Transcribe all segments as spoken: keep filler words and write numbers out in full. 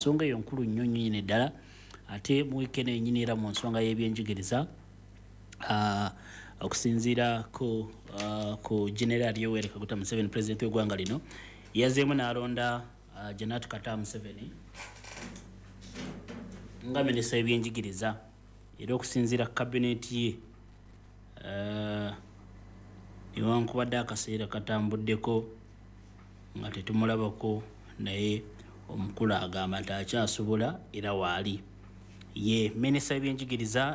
nsonga eyo nkulu nnyo nnyo nyine ddala ate mu weekend yennyini era mu nsonga y'ebyenjigiriza uh, okusinziira ku, uh, ku General Yoweri Kaguta Museveni president w'eggwanga lino yazeemu n'alonda uh, Janet Kata Museveni nga minisita w'ebyenjigiriza era okusinziira cabinet ye uh, newankubadde akaseera katambuddeko nga tetumulabako naye omukulu agamba nti akyasobola era waali ye minisita w'ebyenjigiriza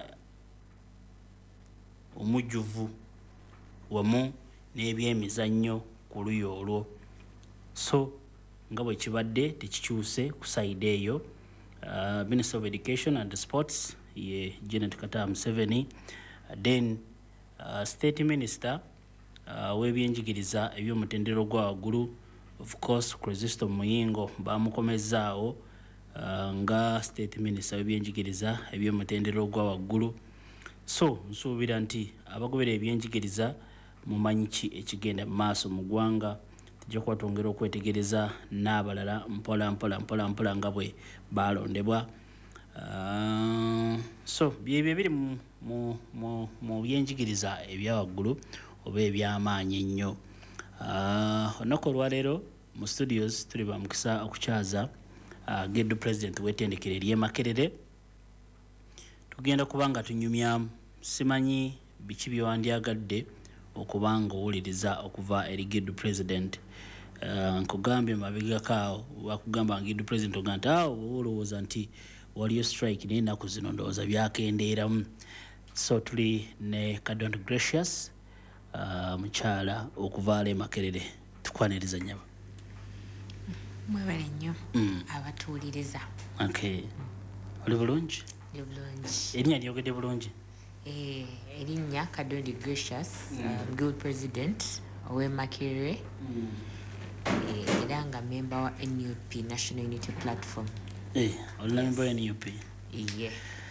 omujjuvu wamu n'ebyemizannyo ku luyi olwo so nga bwe kibadde tekikyuse ku sayidi eyo uh, Minister of Education and Sports ye Janet Kata Museveni uh, then uh, State Minister uh, w'ebyenjigiriza eby'omutendero gwa waggulu of course Kristo Muyingo bamukomezaawo uh, nga State Minister w'ebyenjigiriza eby'omutendero gwa waggulu so nsuubira nti abagobera ebyenjigiriza mumanyi ki ekigenda mu maaso mu ggwanga tujja kuba twongera okwetegereza n'abalala mpola mpola mpola mpola nga bwe balondebwa uh, so byebyo biri mu, mu, mu, mu byenjigiriza ebya waggulu oba eby'amaanyi ennyo uh, olunaku olwaleero mu studios tuli bamukisa okukyaza uh, Geddu president w'ettendekero ery'e Makerere tugenda kubanga tunyumyamu simanyi biki byewandyagadde okubanga owuliriza okuva eri Geddu president uh, nkugambye mabegakaawo wakugamba Geddu president ogamba nti awo olowooza nti waliyo strike naye ennaku zino ndowooza byakendeeramu so tuli ne Kadondo Gracious uh, mukyala okuvaala e Makerere tukwaniriza nnyabo mwebale nnyo mm. abatuuliriza okay oli bulungi bulungi erinnya lyogedde bulungi eh erinnya Kadondo Gracious mm. um, Guild President ow'e Makerere mm. eh, era nga member wa N U P National Unity Platform eh olina member wa N U P iye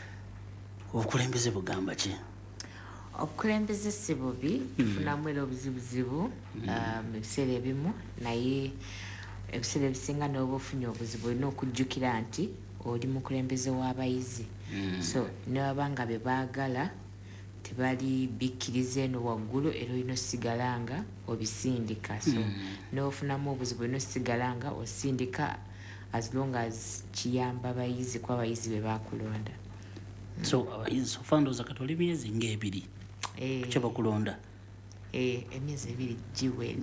obukulembeze bugamba ki obukulembeze si bubi tufunamu era obuzibuzibu ebiseera ebimu naye ebiseera ebisinga n'oba ofunye obuzibu olina okujjukira nti oli mukulembeze w'abayizi mm. so nebaba nga be baagala tebali bikkiriza eno waggulu era olina osigala nga obisindika so mm. n'ofunamu obuzibu olina osigala nga osindika as long as kiyamba abayizi ku abayizi be bakulonda mm. so abayizi so fandoza kati oli myezi ng'ebiri eh, kyo bakulonda eh, emyezi ebiri giwe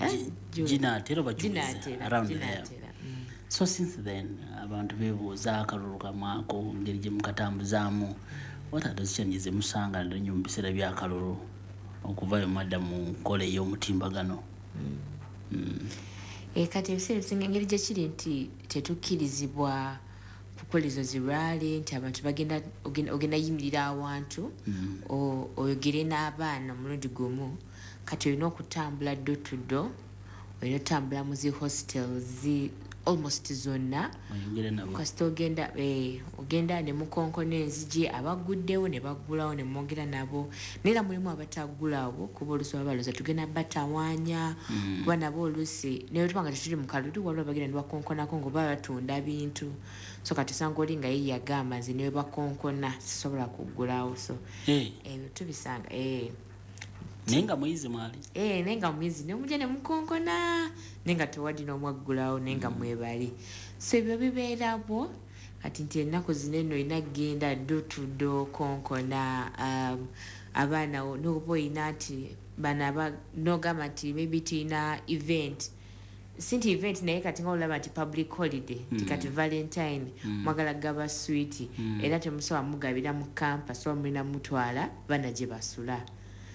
ginaatera oba giweze around there mm. so since then abantu bebuuza akalulu kamwako ngeri gye mukatambuzaamu mm. what are those changes musanga nnyo mu biseera by'akalulu okuvayo madda mu nkola ey'omutimbagano mm. mm. e kati ebiseera ebisinga engeri gye kiri nti tetukkirizibwa kukola ezo zirwale nti abantu bagenda ogenda yimirira awantu mm. oyogere n'abaana omulundi gumu kati olina okutambula ddo to ddo olina otambula mu zi hostels almost zonna kasita ogenda eh, ogenda ne mukonkona enzigi abaguddewo ne baggulawo ne mwogera nabo naye mulimu abataggulawo kuba olusi babaloza tugenda batawaanya mm. kuba nabo olusi naye tubanga tetuli mu kalulu waliwo bagenda ne bakonkonako ng'oba batunda bintu so kati osanga oli nga ye yagamba nze ne bakonkona sisobola kuggulawo so hey. ebyo tubisanga eh. nenga muyizi mwali eh nenga muyizi ne mujja ne mukonkona nenga tewadi n'omwaggulawo nenga mm. mwebali so ebyo bibeerabo kati nti ennaku zino eno ina genda ddo tuddo konkona um, abaana n'oba oyina nti bana n'ogamba nti maybe tuyina event sinti event naye kati nga olaba nti public holiday mm. tikati valentine mm. mwagala gaba sweet mm. era temusobola mugabira mu campus oba mulina mutwala bana gye basula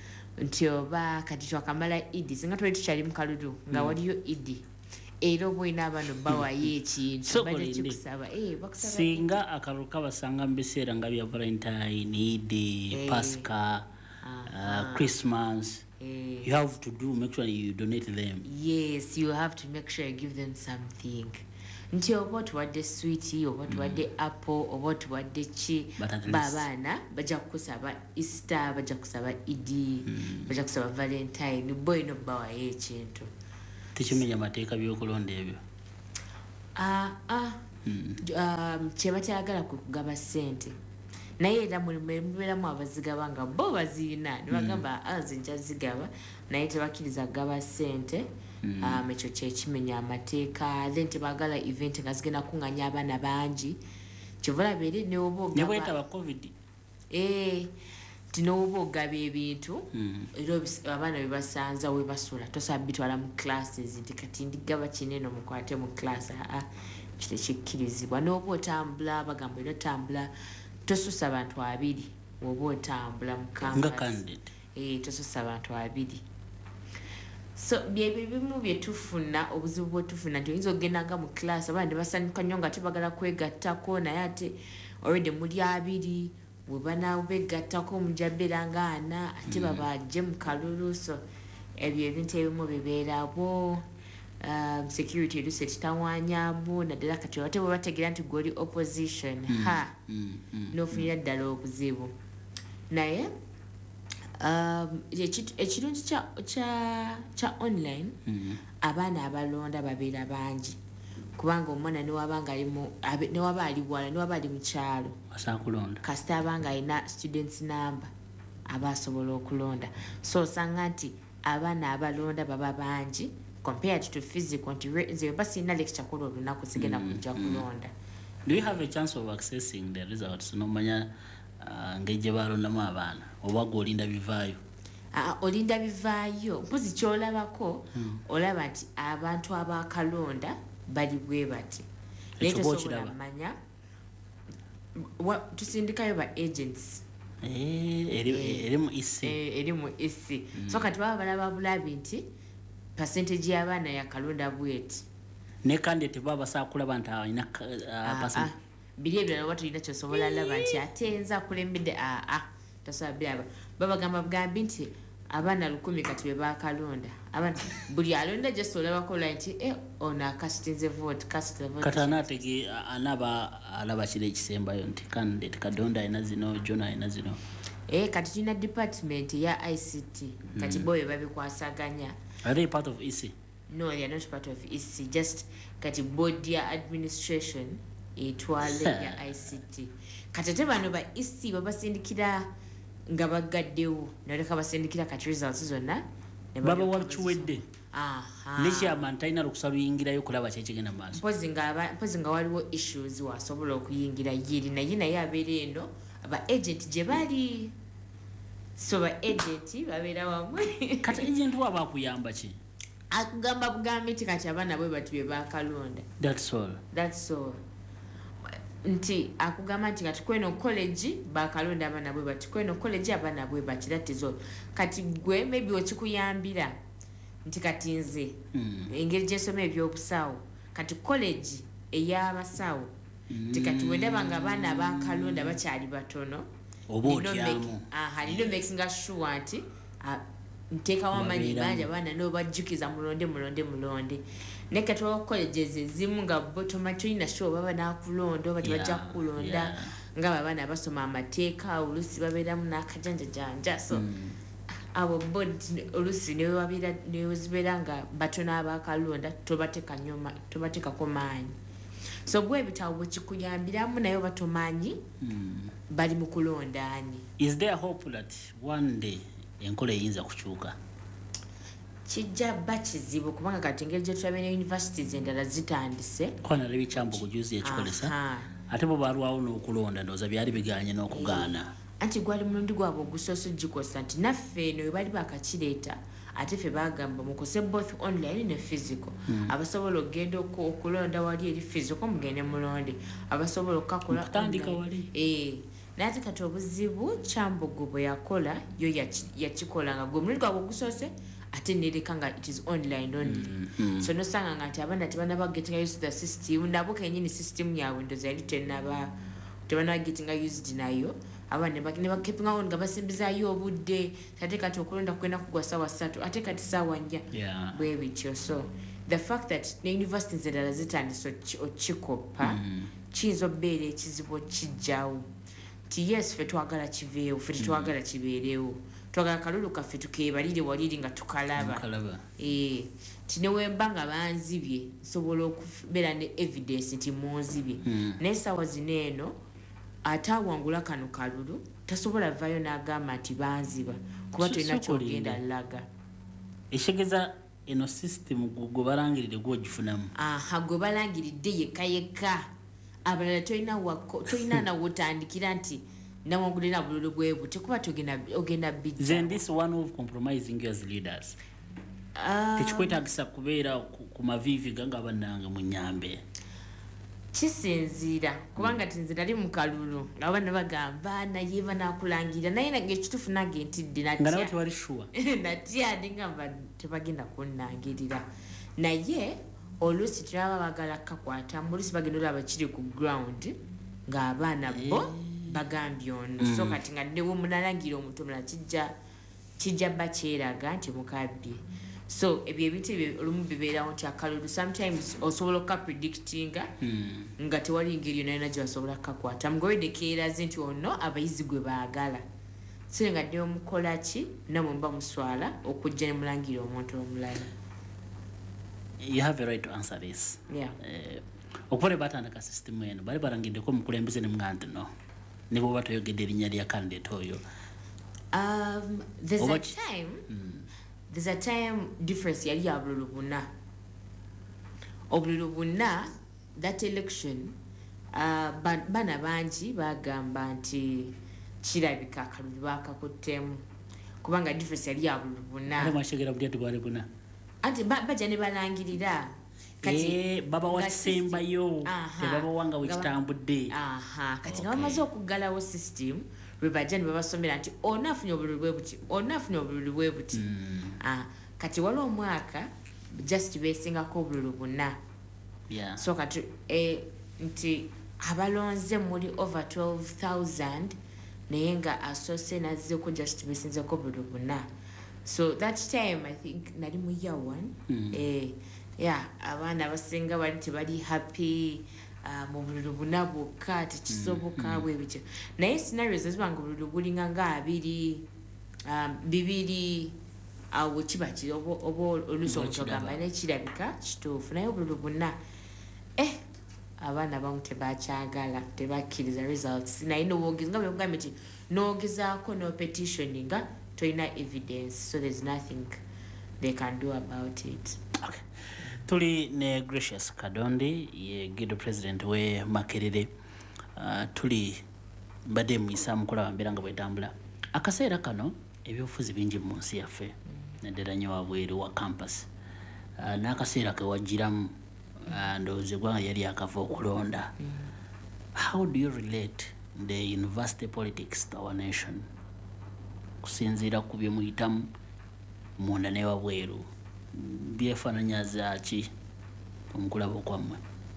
nti oba kati twakamala idi singa twali tukyali mu kalulu nga mm. waliyo idi era oba olina abano bawayo ekintu bajja kikusaba eh, bakusaba singa akalulu kabasanga mu biseera nga bya valentine idi eh. pasca uh, Christmas eh. you have to do make sure you donate them yes you have to make sure you give them something nti oba tuwadde sweet oba tuwadde mm. apple oba tuwadde ki babaana bajja kukusaba Easter bajja kusaba idi mm. bajja kusaba valentine boy no bawayo ekintu tekimenya mateeka by'okulonda ebyo ah ah um, kye bakyagala kwe kugaba ssente naye era mubeeramu abazigaba nga bo bazirina ne bagamba mm. nze njazigaba naye tebakkiriza kugaba ssente mm. um, ekyo kyekimenya amateeka then tebaagala event nga zigenda kuŋŋanya abaana bangi kyovulaba eri nebwetaba covid eh, tinoba ogaba ebintu era abaana bebasanza we basula tosobola bitwala mu classes nti kati ndigaba kinene mukwate mu class aa kitekikkirizibwa n'oba otambula bagamba era otambula tosusa abantu abiri oba otambula mu campus eh, tosusa abantu abiri so byebyo bimu byetufuna obuzibu bwetufuna nti oyinza okgendanga mu class abaana basanyuka nnyo nga tebagala kwegattako naye ate already muli abiri webana begattako mujabera nga ana ate babajje mu kalulu so ebyo ebintu ebimu bibeerabo um, security oluusi ekitawanyamu naddala kati ate bwe bategeera nti gwoli opposition mm, ha mm, mm, n'ofunira mm. ddala obuzibu naye um, ekirungi kya, kya, kya online mm. abaana abalonda babeera bangi kubanga omwana newabanga alimu newaba ali bwala newaba ali mu kyalo asakulonda kasita abanga alina students number aba asobola okulonda so osanga nti abaana abalonda baba bangi compared to physical nti nze basirina lecture kola olunaku sigenda kujja kulonda. Do you have a chance of accessing the results nomanya uh, ng'egye balondamu abaana oba gwolinda bivaayo? Uh, olinda bivaayo mpozi kyolabako hmm. olaba nti abantu abakalonda bali bwe bati naye tosobola manya tusindikayo ba agents eri mu isi eri mu isi so kati baba balaba bulabi nti percentage y'abaana yakalonda bweti ne kandi tebaba sakulaba nti alina percent bili ebyo watu tulina kyosobola laba nti ate enza kulembedde a a tosobola bilaba baba gamba bugambi nti abaana lukumi kati be bakalonda abantu buli alonda just olabako nti eh ona castinze vote cast vote katana tege anaba alaba kile ekisembayo nti candidate kadonda ina zino jona ina zino eh kati tuna department ya I C T kati mm. boye babikwasaganya. Are they part of E C? No, they are not part of E C, just kati board ya administration etwale ya I C T kati te bano ba E C babasindikira nga bagaddewo naleka basindikira kati results zonna baba wakiwedde aha ne chairman taina lukusa luyingirayo kulaba kyekigenda maaso mpozi nga mpozi nga waliwo issues wasobola okuyingira yiri naye naye abeera eno aba agent gye bali so ba agent babeera wamwe kati agent waba akuyamba ki akugamba bugambi nti kati abaana bwe bati be bakalonda that's all that's all nti akugamba nti kati kweno college bakalonda abaana bwe bati kweno college abaana bwe bati that is all kati gwe maybe okikuyambira nti kati nze mm. engeri gyensoma ebyobusawo kati college ey'abasawo mm. nti kati wendaba nga abaana bakalonda bakyali batono oba otyamu aha nino making sure nti nteekawo amanyi bangi abaana n'obajjukiza mulonde mulonde mulonde ne kati wa colleges ezimu nga botoma tulina sure baba nakulonda oba tebajja kukulonda nga abaana basoma amateeka oluusi babeeramu n'akajanjajanja so mm. abo bod oluusi newezibeera nga batono abakalonda tobateeka nyoma tobateekako maanyi so bwe ebitabo bwekikuyambiramu naye batomanyi mm. bali mu kulonda ani. Is there hope that one day enkola eyinza kukyuka? Kijja bakizibu kubanga kati engeri gye tulabe ne universities endala zitandise kwana lebi kyambo kujuzi ekikolesa ate bo balwawo n'okulonda ndowooza byali biganye n'okugaana anti gwali mulundi gwabwe ogusoose gikosa nti naffe eno we bali bakakireeta ate ffe bagamba mukose both online ne physical mm. abasobola okugenda okulonda wali eri physical mugende mulonde abasobola okukakola kutandika wali eh naye ate kati obuzibu Kyambogo bwe yakola yo yakikola nga gwe mulundi gwabwe ogusoose ate nereka nga it is online only mm, mm. so nosanga nga nti abaana tebanaba getting used to the system nabo kenyini system ya Windows yali tenaba tebanaba getting used nayo abaana ne bakepinga on nga basembezayo obudde ate kati okulonda kwenda kugwa sawa ssatu ate kati sawa nnya yeah. bwe bityo so the fact that ne universities endala zitandise okikopa mm. kiyinza obbeera ekizibu kijjawo ti yes ffe twagala kiveewo ffe tetwagala kibeerewo twagala kalulu kaffe tukebalire waliri nga tukalaba eh tinewemba nga banzibye sobola okubeera ne evidence nti munzibye mm. naye sawa zineeno atawangula kano kalulu tasobola vayo n'agamba nti banziba kuba tulina kyogenda laga ekigeza eno system gwe balangirire gwogifunamu aha gwe balangiridde yekka yekka abalala tolina wako tolina nawotandikira nti nawangulira bululu bwebu tekuba togenda ogenda bijja then this one of compromising as leaders uh, tekikwetagisa kubeera ku mavivi ganga bannange mu nyambe kisinziira kubanga mm. tinzira ali mu kalulu abana bagamba naye banakulangira naye nange ekitufu nange ntidde natya nga nawe tewali sure natya ngamba tebagenda kunnangirira naye oluusi tulaba bagala kakwata oluusi bagenda olaba kiri ku ground ng'abaana bo bagambye ono mm. so kati nga newo munalangira omuntu omulala kijja kijja bakyeraga nti mukabbye so ebyo ebintu ebyo olumu bibeerawo nti akalulu sometimes osobola okukapredictinga mm. nga tewali ngeri yonna yonna gye basobola kukakwata mugowedde keeraze nti ono abayizi gwe baagala so nga dde omukola ki namwe muba muswala okujja ne mulangira omuntu omulala. You have a right to answer this. Yeah. Uh, okubale batandika system eno bali balangiddeko omukulembeze ne muganda no ne bwoba toyogedde erinnya lya candidate oyo. Um, there's Oba a time mm. there's a time difference yali ya bululu buna obululu buna that election uh, bana bangi bagamba nti kirabika akalulu bakakuttemu kubanga difference yali ya bululu buna ale mwashegera buli atubale buna anti bajja ne balangirira kati eh baba wasemba yo baba wanga wekitambudde aha kati nga bamaze okuggalawo system lwebajja ne babasomera nti onafunye obululu bwe buti onafunye obululu bwe buti mm. ah kati waliwo omwaka just besingako obululu buna yeah. so kati eh, nti abalonze muri over twelve thousand naye nga asose nazzeko just besinzeko obululu buna so that time I think nali mu year one mm. eh yeah abaana abasinga bali tebali happy mu bululu buna bwokka tekisoboka bwe bityo naye scenarios ezibanga obululu bulinga nga abiri bibiri awo kiba kiri oba oluusi omuntu ogamba naye kirabika kituufu naye obululu buna eh abaana abamu tebakyagala tebakkiriza results naye nowoogeza nga bwegambye nti noogezaako no petitioninga tolina evidence so there's nothing they can do about it. Okay. Tuli ne Gracious Kadondi ye Gido president we Makerere uh, tuli mbadde mwisa mukola wambera nga bwetambula akaseera kano ebyofuzi bingi mu nsi yaffe mm. naddala nnyo wabweru wa campus uh, n'akaseera ke wajjiramu uh, ndowooza eggwanga yali akava okulonda mm. How do you relate the university politics to our nation kusinziira ku bye muyitamu munda ne wabweru byefaananya zaaki omukulabo kwammwe?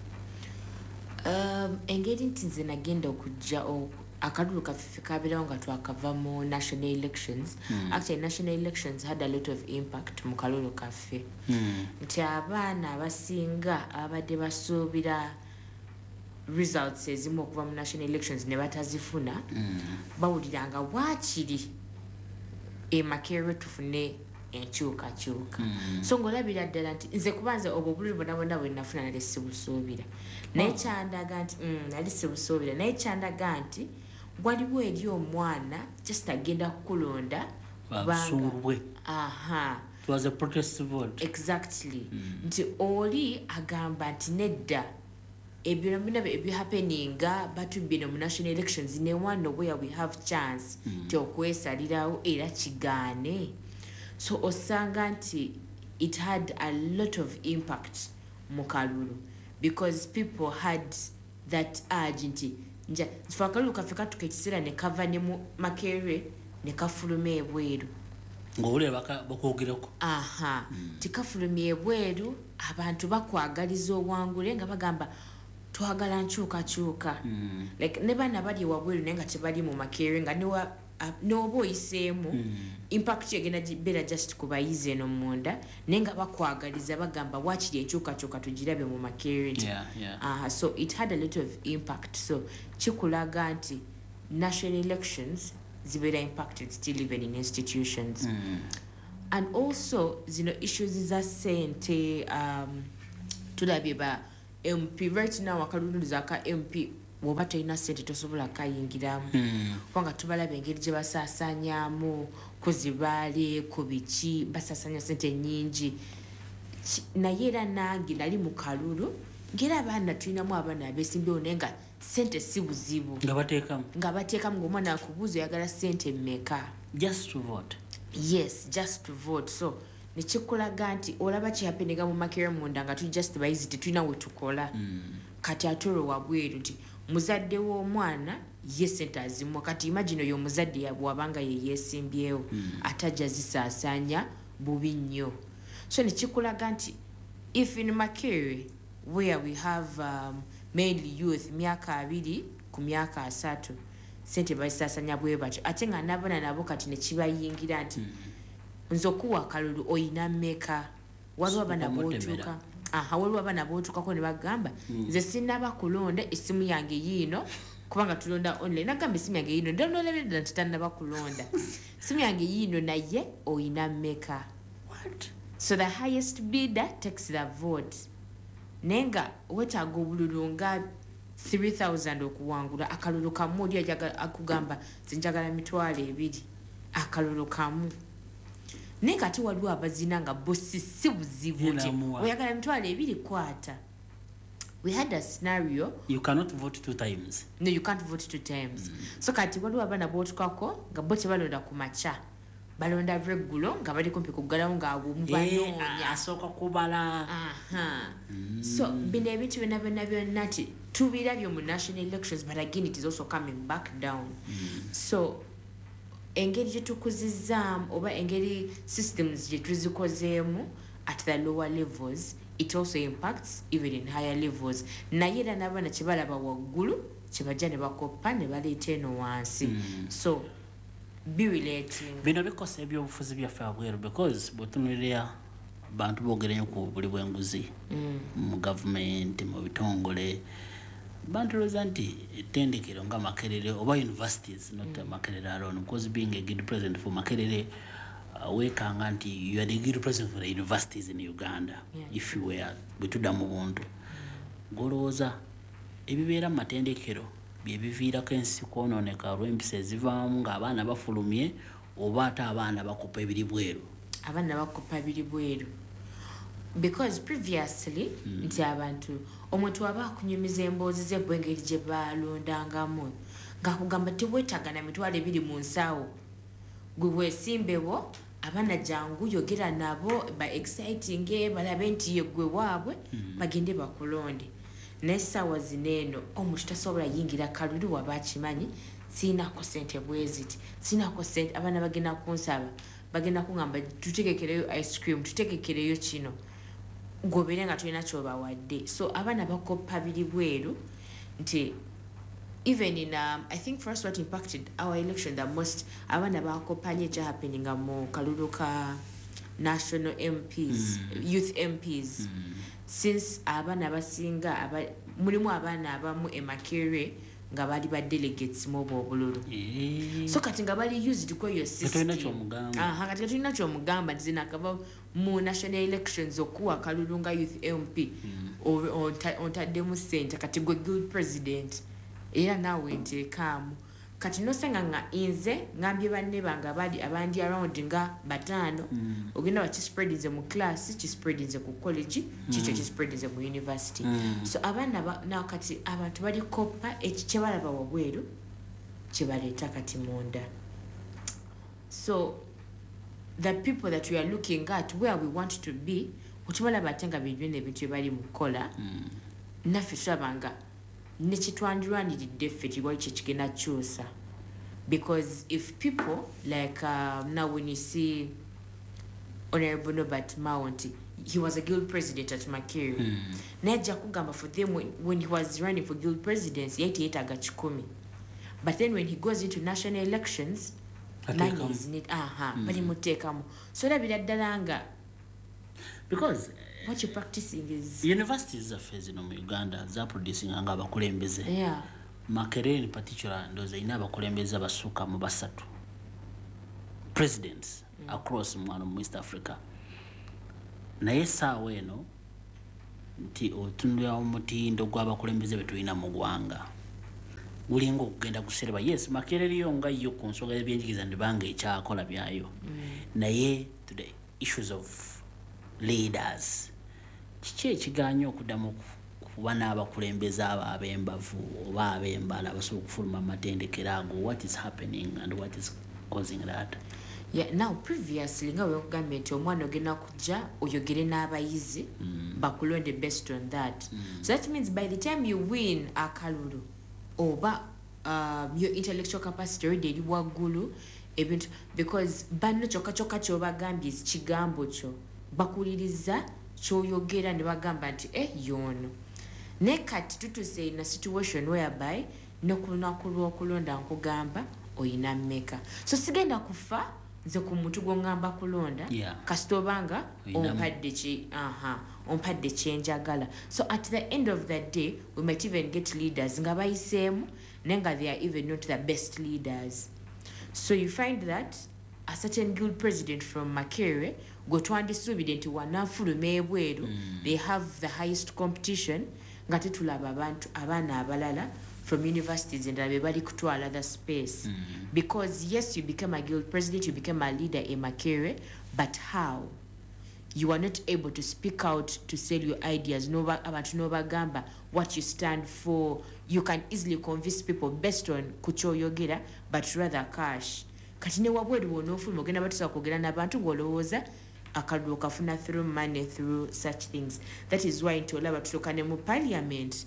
Um, engeri nti nze nagenda okujja akalulu kaffe kabeerawo nga twakava mu national elections mm. actually national elections had a lot of impact mu kalulu kaffe mm. nti abaana abasinga abadde basuubira results ezimu okuva mu national elections ne batazifuna mm. bawuliranga waakiri e Makerere tufune enkyukakyuka mm. so ng'olabira ddala nti nze kubanze obwo obululu bonna bonna bwe nafuna nali sibusuubira naye oh. kyandaga nti mm, nali sibusuubira naye kyandaga nti waliwo eri omwana just agenda kukulonda kubanga aha it was a protest vote exactly mm. nti oli agamba nti nedda ebyo bino ebihappeninga batubbino mu national elections ne one where we have chance mm. to okwesalirawo era kigaane so osanga nti it had a lot of impact mu kalulu because people had that urge nti nja fa kalulu kaffe katuka ekiseera ne kava ne mu Makerere ne kafuluma ebweru ng'owulira bakwogerako aha mm. tikafulumya ebweru abantu bakwagaliza owangule nga bagamba twagala nkyukakyuka mm. like ne baana bali wabweru naye nga tebali mu Makerere nga newa n'oba oyiseemu mm. impact egenda beera just ku bayizi eno munda naye nga bakwagaliza bagamba waakiri enkyukakyuka tugirabe mu Makerere yeah, yeah. uh, so it had a lot of impact so kikulaga nti national elections zibeera impacted still even in institutions. Mm. And also zino issues za sente, um, tulabye ba M P right now akalulu zaka M P woba toyina sente tosobola kayingiramu. Mm. Kubanga tubalaba engeri gye basaasaanyaamu ku zibaale ku biki basaasaanya sente nnyingi. Naye era nange nali mu kalulu ngera abaana tulinamu abaana abeesimbyewo naye nga sente si buzibu nga bateekamu nga bateekamu ng'omwana akubuuza oyagala sente mmeka. just to vote. Yes, just to vote. So nekikulaga nti olaba kihappeninga mu Makerere munda nga tuli just bayizi tetulina we tukola. Mm. Kati ate olwo wabweru nti muzadde w'omwana ye sente azimwa. Kati imagine oyo omuzadde yabwabanga ye yeesimbyewo Mm. atajja zisaasaanya bubi nnyo. So nekikulaga nti if in Makerere where we have um, mainly youth myaka abiri ku myaka asatu sente bazisaasanya bwe batyo ate nga nabona nabo kati nekibayingira nti nze okuwa akalulu oyina mmeka waliwo abaana bootuuka aha waliwo abaana bootuukako ne bagamba nze sinnaba kulonda essimu yange yiino kubanga tulonda online nagamba essimu yange yiino ndonolebera ddala nti tannaba kulonda essimu yange yiino naye oyina mmeka. So the highest bidder takes the vote. Naye nga wetaaga obululu nga three thousand okuwangula akalulu kamu oli akugamba zinjagala mitwalo ebiri akalulu kamu. Naye kati waliwo abazina nga bosi si buzibu nti oyagala mitwalo ebiri kwata. We had a scenario. You cannot vote two times. No, you can't vote two times. Mm. So kati waliwo abaana bootukako nga bo tebalonda ku makya. Balonda regulo nga bali kumpi kuggalawo ng'abumu banoonya asooka kubala. Aha. Mm. So bino ebintu byonna byonna byonna nti tubirabye mu national elections but again it is also coming back down. Mm. So engeri gye tukuzizzaamu oba engeri systems gye tuzikozeemu at the lower levels it also impacts even in higher levels. Naye era n'abaana kye balaba waggulu kye bajja ne bakoppa ne baleeta eno wansi. Mm. So be relating. Bino bikosa ebyobufuzi byaffe abweru because bwetunulira bantu boogera nnyo ku buli bw'enguzi mm. mu gavumenti mu bitongole bantu looza nti ettendekero nga Makerere oba universities not mm. Makerere alone because being a good president for Makerere uh, weekanga nti you are the good president for the universities in Uganda. Yeah. If you were bwetudda mu buntu mm. golowooza ebibeera mu matendekero byebiviirako ensi kwonooneka olw'empisa ezivaamu ng'abaana bafulumye oba ate abaana bakupa ebiri bweru. Abaana bakupa ebiri bweru because previously mm. nti abantu omuntu aba akunyumiza emboozi ze bw'engeri gye balondangamu ng'akugamba tewetaaga na mitwalo ebiri mu nsawo gwe weesimbewo abaana jangu yogera nabo ba exciting balabe nti ye gwe waabwe mm. bagende bakulonde. N'essaawa zineeno omuntu tasobola yingira kalulu waba akimanyi siinaako sente bweziti siinaako sente abaana bagenda kunsaba bagenda kungamba tutegekereyo ice cream tutegekereyo kino gobeere nga tulina kyobawadde. So abaana bakoppa biri bweru nti even in um, I think first what impacted our election the most abaana bakopanye kya happening mu kalulu ka national M Ps mm. youth M Ps mm. since abaana basinga aba mulimu abaana abamu e Makerere nga bali ba delegates mu obululu. Yeah. So kati nga bali used ko yo system. Ah, kati tulina kyo mugamba nti zina kaba mu national elections okuwa kalulu nga youth M P mm. ontadde mu sente kati gwe good president era nawe nteekaamu kati nosenga nga inze ngambye banne bange bali abandi around nga bataano mm. ogenda bakispreadinze mu class kispreadinze ku college mm. kikyo kispreadinze mu university mm. So abaana na kati abantu bali koppa ekye balaba wabweru kye baleeta kati munda. So the people that we are looking at where we want to be otubalaba ate nga bibyo ebintu bali mu kola mm. naffe tulabanga nekitwandirwaniridde ffe tiwali kyekigenda kyusa because if people like uh, now when you see Honorable Norbert Mount he was a guild president at Makerere mm. najja kugamba for them when, when he was running for guild presidency yaiti yetaga kikumi but then when he goes into national elections money is need aha mm. bali muteekamu so labira ddala nga because what you're practicing is universities zaffe zino mu Uganda za producing nga abakulembeze. Yeah. Makerere in particular ndoza ina abakulembeze abasuka mu basatu presidents mm. across mwano mu East Africa naye saawa eno nti otunulira omutindo gw'abakulembeze be tulina mu ggwanga gulinga okugenda kusereba. Yes, Makerere nga yo ku nsonga y'ebyenjigiriza ndibanga ekyakola byayo mm. naye to the issues of leaders kiki ekiganya okuddamu kuba n'abakulembeze abo ab'embavu oba ab'embala abasobola okufuluma amatendekero ago? What is happening and what is causing that? Yeah, now previously nga wekugambye nti omwana ogenda kujja oyogere n'abayizi mm. bakulonde based on that mm. so that means by the time you win akalulu oba um, your intellectual capacity already eri waggulu ebintu because banno kyokka kyokka kyobagambye kigambo kyo bakuliriza kyoyogera ne bagamba nti eh yono ne kati tutuse in a situation whereby nokunaku lw'okulonda nkugamba oyina mmeka so sigenda kufa nze ku muntu gw'ongamba kulonda yeah. kasitobanga ompadde ki aha ompadde kyenjagala. So at the end of the day we might even get leaders nga bayiseemu nenga they are even not the best leaders. So you find that a certain guild president from Makerere go twandisuubire nti wanafuluma ebweru mm. they have the highest competition nga tetulaba abantu abaana abalala from universities and be bali kutwala the space mm. because yes you become a guild president, you become a leader in Makerere, but how? You are not able to speak out to sell your ideas no abantu no bagamba what you stand for. You can easily convince people based on kuchoyogera but rather cash. Kati ne wabweru wonofuluma ogenda batusa kwogera n'abantu ng'olowooza akalulu kafuna through money through such things. That is why nti olaba tutokane mu parliament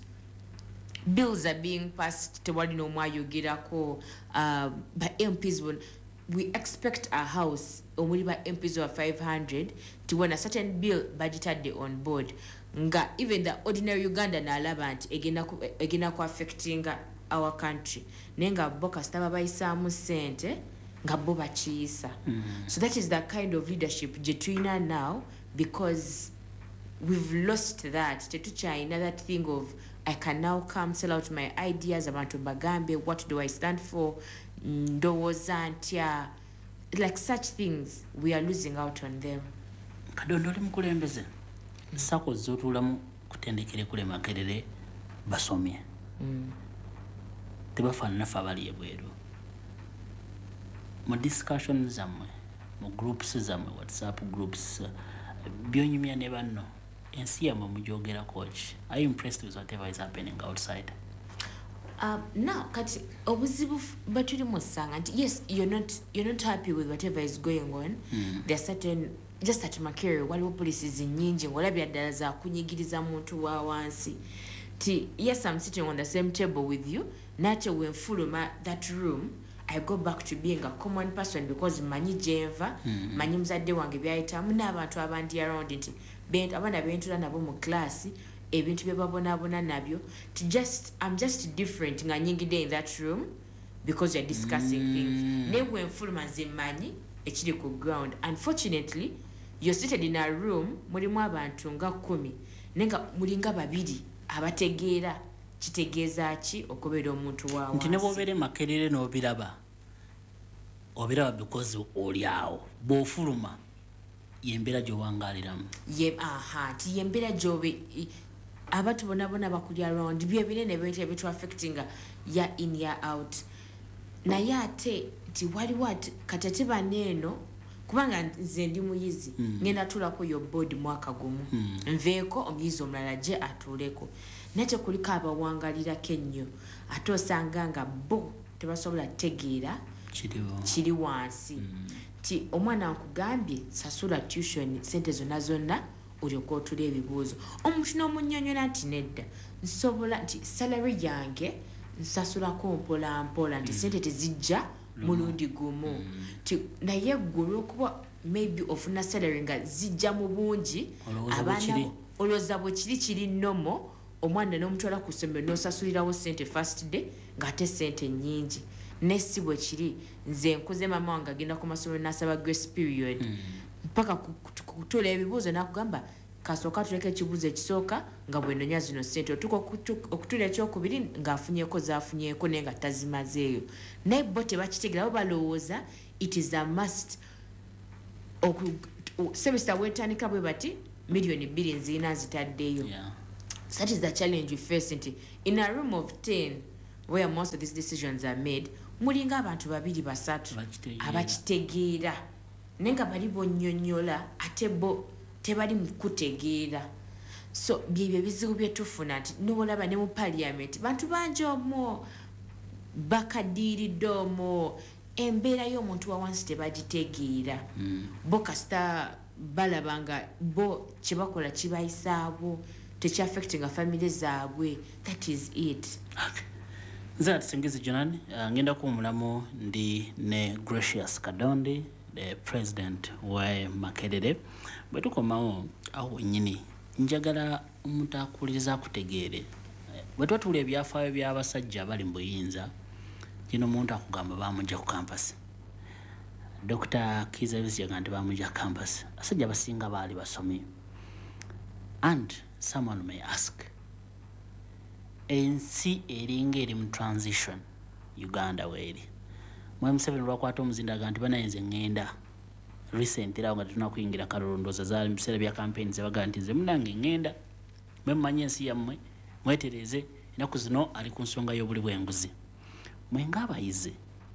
bills are being passed tewali n'omwayogerako uh, by M Ps. We expect a house omuli ba M Ps over five hundred to when a certain bill budgeted on board nga even the ordinary Uganda n'alaba nti egenda ku affecting our country nenga boka staba bayisaamu sente nga bo bakiyisa mm. So that is the kind of leadership je tulina now because we've lost that. Tetuchina that thing of I can now come sell out my ideas abantu bagambe what do I stand for ndowooza ntya like such things we are losing out on them. Kadondo oli mukulembeze mm. sako zotulamu kutendekere kule Makerere basomye mm. tebafaanana fa bali ebweru mu discussions zamwe mu groups zamwe WhatsApp groups byonyumya ne banno ensi yamwe mujogera coach. Are you impressed with whatever is happening outside? Um, now kati obuzibu batuli musanga nti yes you're not you're not happy with whatever is going on mm. there are certain just at Makerere waliwo policies nyingi ngolabya ddala za kunyigiriza muntu wa wansi ti yes I'm sitting on the same table with you nate wenfuluma that room I go back to being a common person because manyi jenva mm. manyi mzadde wange byayitamu n'abantu abandi around nti bent abana bentula nabo mu class ebintu bye babonabona nabyo to just I'm just different nga nyingide in that room because you're discussing mm. things newe mfuluma nze manyi ekiri ku ground. Unfortunately you're seated in a room mulimu abantu nga kumi nenga mulinga babiri abategeera kitegeeza ki okubeera omuntu wa wansi. Nti ne bobere Makerere n'obiraba obiraba because oli awo bw'ofuluma yembera gy'owangaliramu ye aha ti yembera gyobe abatu bonabona bakuli around bye binene bete ebitu affecting ya in ya out naye ate ti waliwo katete baneeno kubanga nze ndi muyizi mm. ngenda tulako yo board mwaka gumu mm. nveeko omuyizi omulala gye atuuleko nakyo kuliko abawangalira kennyo ate osanga nga bo tebasobola tegeera kiri wansi mm. ti omwana nkugambye sasula tuition sente zonna zonna olyoka otula ebibuuzo omuntu n'omunnyonnyola nti nedda nsobola nti salary yange nsasulako mpola mpola nti sente tezijja mulundi gumu mm. ti naye ggwe olwokuba maybe ofuna salary nga zijja mu bungi abaana olowooza bwe kiri kiri nomo omwana n'omutwala ku ssomero n'osasulirawo sente first day ng'ate sente nnyingi nesi bwe kiri nze nkuze mama wange agenda ku masomero n'asaba grace period mpaka kutuula ebibuuzo n'akugamba kasooka tuleka ekibuuzo ekisooka nga bwenonya zino ssente otuka okutula ekyokubiri ng'afunyeeko zaafunyeeko naye nga tazimazeeyo naye bo tebakitegeera bo balowooza it is a must semester wetandika bwe bati miliyoni bbiri nzirina zitaddeyo. So that is the challenge we face nti in a room of ten where most of these decisions are made mulinga abantu babiri basatu abakitegeera naye nga bali bonnyonnyola ate bo tebali mu kutegeera. So byebyo ebizibu bye tufuna nti n'olaba ne mu parliament bantu bangi omwo bakadiiridde omwo embeera y'omuntu wa wansi tebagitegeera mm. bo kasita balaba nga bo kye bakola kibayisaabo tekiaffectinga family zaabwe. That is it. Okay. Nze Singezi Jonan uh, ngenda kuwumulamu ndi ne Gracious Kadondi the president wa Makerere. Bwe tukomawo awo nyini njagala omuntu akuliriza akutegeere bwe twatula ebyafaayo by'abasajja abali mu buyinza kino omuntu akugamba bamujja ku campus. Doctor Kizza Besigye yagamba bamujja ku campus. Abasajja basinga baali basomi. And someone may ask, ensi eringa eri mu transition Uganda weeri mwe Museveni lwakwata omuzinda ganti banayenze ngenda recent era nga tunakuyingira kalondoza za biseera bya campaign zebaga nti nze munange ngenda mwe mmanye ensi yammwe mwetereze enaku zino ali ku nsonga y'obuli bw'enguzi mwe ng'abayize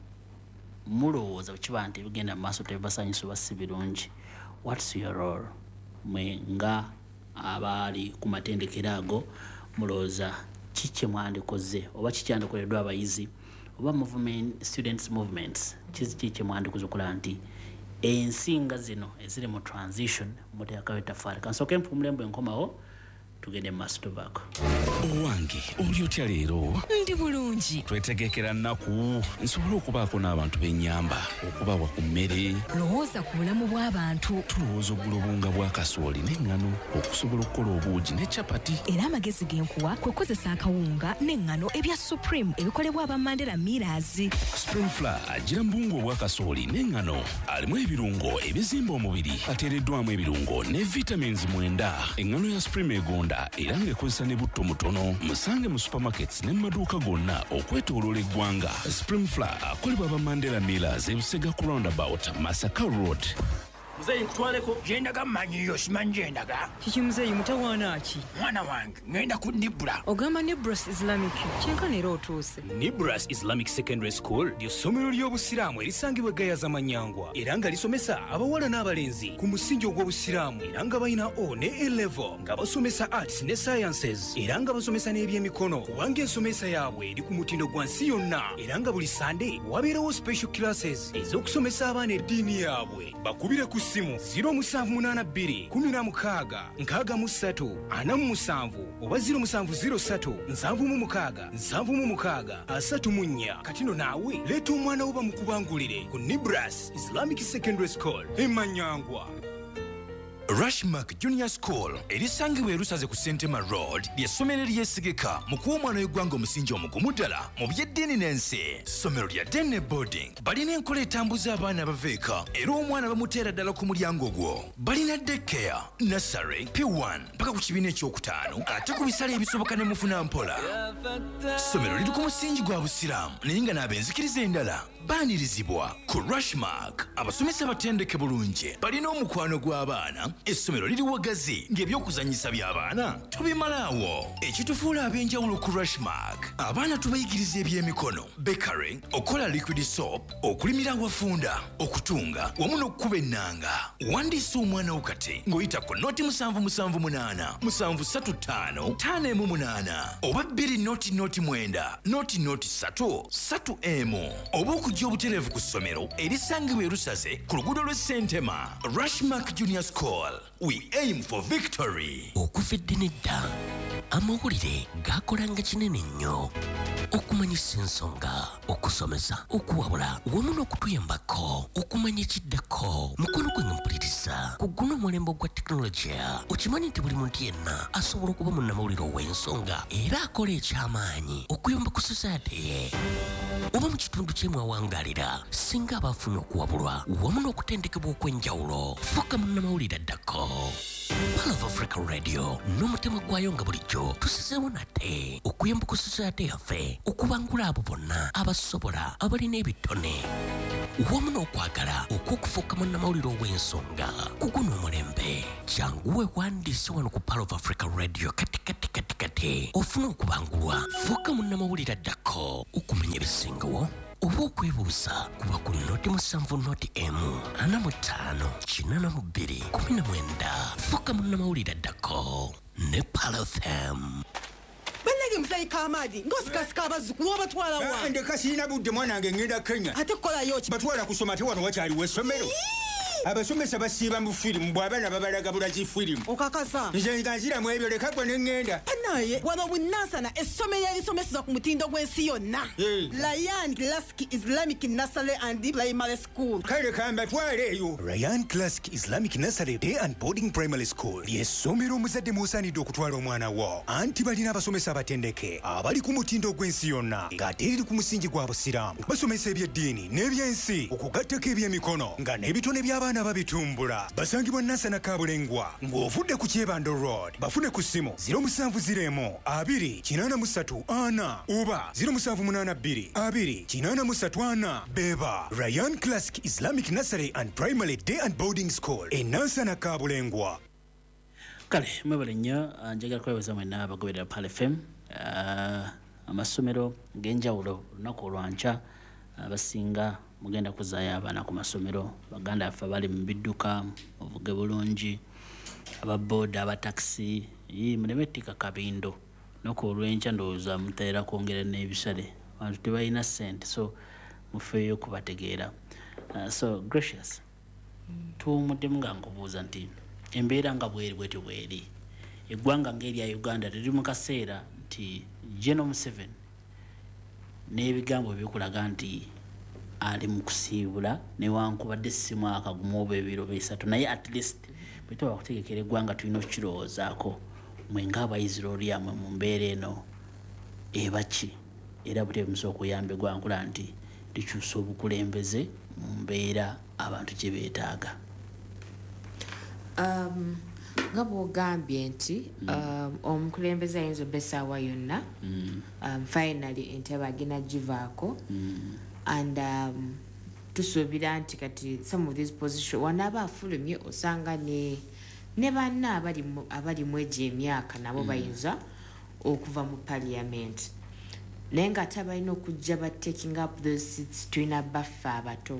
mulowooza kiba nti ebigenda mu maaso tebibasanyusa oba si birungi. What's your role mwe nga abali ku matendekero ago mulowooza kiki mwandikoze oba kikyandikolebwa abayizi oba movement students movements kiki kiki mwandikoze okola nti ensinga zino eziri mu transition muteekayo ettaffaali kansooke mpumulembo enkomawo tugende mu maaso tuvaako. Owange oli otya leero? Ndi bulungi. Twetegekera nnaku nsobola okubaako n'abantu b'ennyamba okubawa ku mmere. Lowooza ku bulamu bw'abantu. Tulowooza oggula obunga bwa kasooli n'eŋŋano okusobola okukola obuugi ne capati. Era amagezi genkuwa kwe kukozesa akawunga n'eŋŋano ebya Supreme ebikolebwa aba Mandela Millers. Spring Flour agira mbungu obwa kasooli n'eŋŋano alimu ebirungo ebizimba omubiri ateereddwamu ebirungo ne vitamins mwenda. Eŋŋano ya Supreme egonda era ng'ekozesa ne butto mutono. Musange mu supermarkets ne mu maduuka gonna okwetooloola eggwanga. Spring Flour akolebwa aba Mandela Millers e Busega ku roundabout Masaka Road. Muzeyi nkutwaleko gyendaga mmanyiyo simanyi gyendaga. Kiki muzeyi mutawaana ki? Mwana wange ngenda ku Nibra. Ogamba Nibras Islamic kyenkana era otuuse. Nibras Islamic Secondary School ly'essomero ly'obusiraamu erisangibwa Gayaza Manyangwa era nga lisomesa abawala n'abalenzi ku musingi ogw'obusiraamu era nga balina O ne A level nga basomesa arts ne sciences era nga basomesa n'ebyemikono kubanga ensomesa yaabwe eri ku mutindo gwa nsi yonna era nga buli Sunday wabeerawo special classes ez'okusomesa abaana eddiini yaabwe. Bakubire ku simu zero musanvu munaana bbiri kumi na mukaaga nkaaga mu ssatu ana mu musanvu oba zero musanvu zero ssatu nsanvu mu mukaaga nsanvu mu mukaaga asatu mu nnya. Katino naawe leeta omwana wo bamukubangulire ku Nibras Islamic Secondary School e Manyangwa. Rushmark Junior School erisangibwa erusaze ku Sentema Road ly'essomero eryesigika mu kuwa omwana w'eggwanga omusingi omugumu ddala mu by'eddiini n'ensi. Ssomero lya Dene Boarding balina enkola etambuza abaana abaveeka era omwana bamuteera ddala ku mulyango gwo. Balina daycare, nursery, P one mpaka ku kibiina ekyokutaano ate ku bisale ebisoboka ne mufuna mpola. Ssomero liri ku musingi gwa busiraamu naye nga n'abenzikiriza endala baanirizibwa ku Rushmark. Abasomesa batendeke bulungi balina omukwano gw'abaana. Essomero liri wagazi ng'ebyokuzanyisa by'abaana tubimalaawo. Ekitufuula ab'enjawulo ku Rushmark abaana tubayigiriza ebyemikono bakery, okola liquid soap, okulimira awafunda, okutunga wamu n'okukuba ennanga. Wandiisa omwana wo kati ng'oyita ku noti musanvu musanvu munaana musanvu ssatu ttaano ttaano emu munaana oba bbiri noti noti mwenda noti noti ssatu ssatu emu oba okujja obutereevu ku ssomero erisangibwa erusaze ku luguudo lw'e Sentema. Rushmark Junior School, we aim for victory. Okuva eddiini dda amawulire gakolanga kinene nnyo okumanyisa ensonga okusomesa okuwabula wamu n'okutuyambako okumanya ekiddako mukono gwe nga mpuliriza ku guno omulembe gwa tekinologiya okimanyi nti buli muntu yenna asobola okuba munnamawulire ow'ensonga era akola eky'amaanyi okuyamba ku society ye oba mu kitundu kyemwawangalira singa abafunye okuwabulwa wamu n'okutendekebwa okw'enjawulo fuuka munnamawulire addako Pal of Africa Radio n'omutima gwayo nga bulijjo tusizeewo nate okuyamba ku society yaffe okubangula abo bonna abasobola abalina ebitone wamu n'okwagala okw'okufuuka munnamawulire ow'ensonga ku guno omulembe janguwe wandiise wano ku Pal of Africa Radio kati kati kati kati ofuna okubangulwa fuuka munnamawulire addako okumanya ebisingawo oba okwebuuza kuba ku noti musanvu noti emu ana mu ttaano kinana mu bbiri kumi na mwenda fuuka munnamawulire addako ne Pal F M. Bannage musayika amaadi ng'osikasika abazzukulu obatwala wa ndeka sirina budde mwanange ngenda Kenya ate kukolayo ki batwala kusoma te wano wakyaliwo essomero abasomesa basiiba mu firimu bw'abaana babalaga bulaki firimu okakasa nze nga nziramu ebyo leka gwe ne ŋŋenda naye wano bunansana essomero erisomeseza ku mutindo gw'ensi yonna Ryan Classic Islamic Nursery and Primary School kale kambatwale eyo Ryan Classic Islamic Nursery Day and Boarding Primary School ly'essomero omuzadde mw'osaanidde okutwala omwana wo anti balina abasomesa abatendeke abali ku mutindo gw'ensi yonna ng'ate eriri ku musingi gwa busiraamu basomesa ebyeddiini n'ebyensi okugattako ebyemikono nga n'ebitone by'abaana babitumbula basangibwa Nansana Kabulengwa ng'ovudde ku Kyebando Road bafune ku ssimu ziro musanvu ziro emu abiri kinaana mu ssatu ana oba ziro musanvu munaana bbiri abiri kinaana mu ssatu ana beba Ryan Classic Islamic Nursery and Primary Day and Boarding School e Nansana Kabulengwa. Kale mwebale nnyo njagala kwebaza mwenna abagoberera Pal F M amasomero g'enjawulo olunaku olwankya abasinga mugenda kuzaayo abaana ku masomero baganda baffe bali mu bidduka ovuge bulungi ababooda abatakisi muleme ttika kabindo noku olw'enkya ndowooza muteera kwongera n'ebisale abantu tebalina ssente so mufeeyo kubategeera uh, so Gracious tuwumuddemu nga nkubuuza nti embeera nga bweri bwetyo bweri eggwanga ng'erya Uganda liri mu kaseera nti General Museveni n'ebigambo bikulaga nti ali mu kusiibula newankubadde si mwaka gumu oba ebiro bisatu naye at least bwe tuba kutegekera eggwanga tulina okukirowoozaako mwe ng'abayizi loolyamwe mu mbeera eno eba ki era bute bimusobola okuyamba eggwanga nti likyusa obukulembeze mu mbeera abantu gye beetaaga. Um, nga bw'ogambye nti um, omukulembeze ayinza obba essaawa yonna um, finally entebe agenda givaako and um, tusuubira nti kati some of these position wanaaba afulumye osanga ne ne banna abali abali mu egyo emyaka nabo bayinza okuva mu parliament naye nga ate abalina okujja ba taking up those seats tulina baffe abato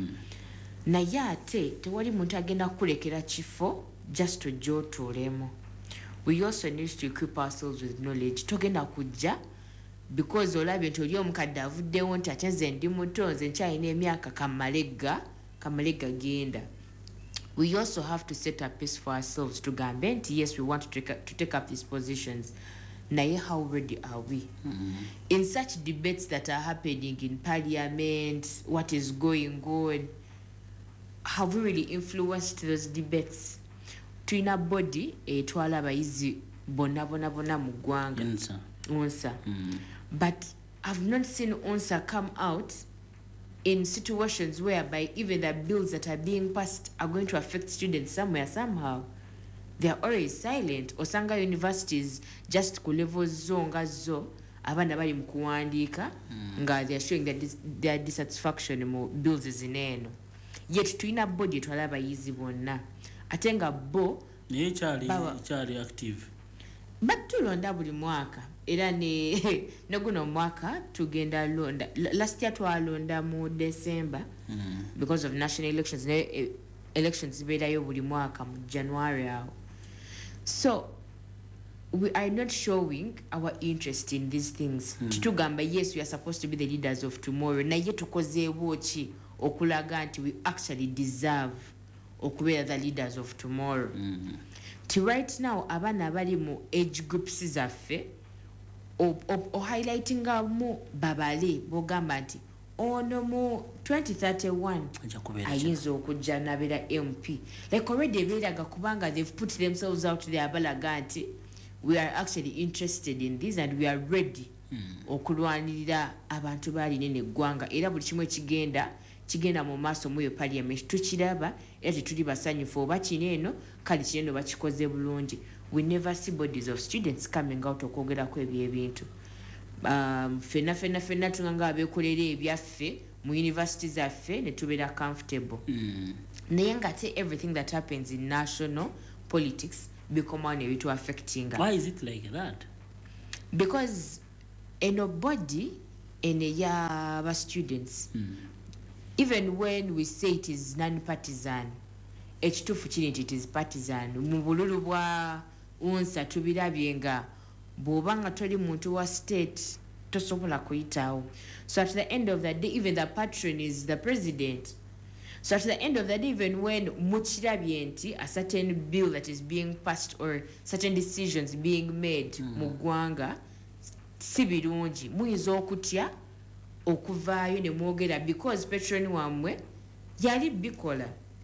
naye ate tewali muntu agenda kukulekera kifo just ojja otuulemu. We also need to equip ourselves with knowledge. Togenda kujja because olabye nti oli omukadde avuddewo nti ate nze ndi muto nze nkyalina emyaka kamalega kamalega genda. We also have to set a pace for ourselves tugambe nti yes we want to take, to take up these positions. Naye how ready are we? Mm-hmm. In such debates that are happening in parliament, what is going on, have we really influenced those debates? Tuina body etwala abayizi bonna bonna bonna mu ggwanga unsa unsa mm. But I've not seen unsa come out in situations whereby even the bills that are being passed are going to affect students somewhere somehow. They are always silent. Osanga universities just ku levels zo nga zo abana bali mu kuwandiika nga they are showing their, dis their dissatisfaction mu bills zineno. Yet tuina body etwala abayizi bonna ate nga bo naye kyali active but tulonda buli mwaka era ne neguno mwaka tugenda londa last year twalonda mu December mm. because of national elections ne elections zibeerayo buli mwaka mu January awo. So we are not showing our interest in these things. Mm. Tutugamba yes we are supposed to be the leaders of tomorrow naye tukozeewo ki okulaga nti we actually deserve okubeera the leaders of tomorrow. Mm-hmm. ti right now abana abali mu age groups zaffe o, o, o highlightinga mu babale bogamba nti ono mu twenty thirty-one ayinza okujja nabera M P like already beeraga kubanga they've put themselves out there balaga nti we are actually interested in this and we are ready mm. okulwanirira abantu bali nene gwanga era buli kimwe kigenda kigenda mu maaso mu yo parliament tukiraba era tetuli basanyufu oba kineno kali kineno bakikoze bulungi. We never see bodies of students coming out okwogera ku ebyo ebintu. Um, fena fena fena tunganga abekolera ebyaffe mu universities zaffe ne tubeera comfortable. Mm. Naye nga te everything that happens in national politics become one ebitu affecting. Why is it like that? Because eno body ene ya ba students. Mm. Even when we say it is non-partisan, ekitufu kiri nti it is partisan. Mu bululu bwa unsa tubirabye nga bw'obanga toli muntu wa state tosobola kuyitawo. So at the end of the day, even the patron is the president. So at the end of the day, even when mukirabye nti a certain bill that is being passed or certain decisions being made mm. mu ggwanga si birungi, muyinza okutya okuvaayo ne mwogera because patron wamwe yali bikola.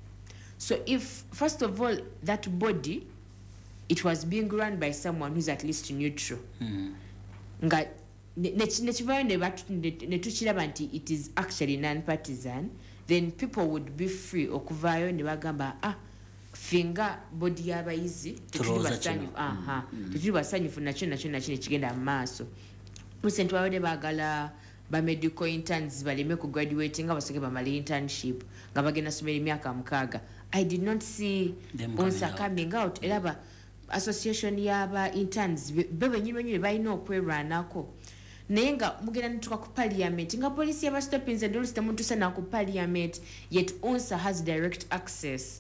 So if first of all that body it was being run by someone who's at least neutral mm. nga nechivayo ne tukiraba nti it is actually non-partisan, then people would be free okuvayo ne bagamba ah finga body y'abayizi tetuli basanyufu aha tetuli basanyufu nakyo nakyo nakyo kigenda mu maaso. Recent wabade bagala ba medical interns baleme ku graduate nga basoke ba mali internship nga bagenda somera emyaka mukaaga. I did not see onsa coming out era ba association yaba interns bebe nyime nyime balina okwerwanako naye nga mugenda nituka ku parliament nga police yaba stopping and all system tusana ku parliament yet onsa has direct access